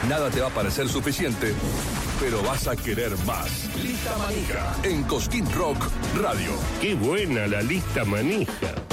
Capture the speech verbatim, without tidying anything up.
Nada te va a parecer suficiente, pero vas a querer más. Lista Manija en Cosquín Rock Radio. ¡Qué buena la lista manija!